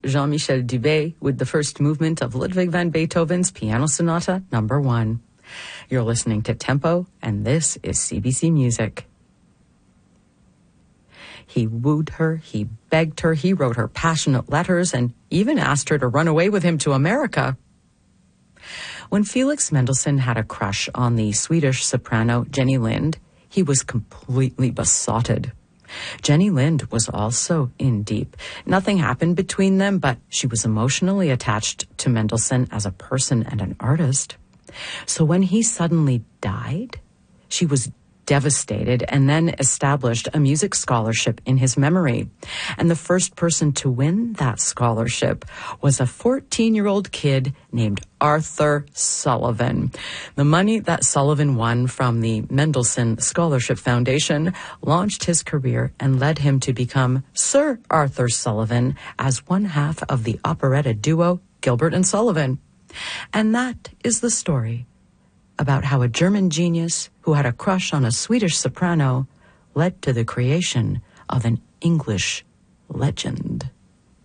Jean-Michel Dubé with the first movement of Ludwig van Beethoven's Piano Sonata No. 1. You're listening to Tempo, and this is CBC Music. He wooed her, he begged her, he wrote her passionate letters, and even asked her to run away with him to America. When Felix Mendelssohn had a crush on the Swedish soprano Jenny Lind, he was completely besotted. Jenny Lind was also in deep. Nothing happened between them, but she was emotionally attached to Mendelssohn as a person and an artist. So when he suddenly died, she was devastated and then established a music scholarship in his memory. And the first person to win that scholarship was a 14-year-old kid named Arthur Sullivan. The money that Sullivan won from the Mendelssohn Scholarship Foundation launched his career and led him to become Sir Arthur Sullivan as one half of the operetta duo Gilbert and Sullivan. And that is the story about how a German genius who had a crush on a Swedish soprano led to the creation of an English legend.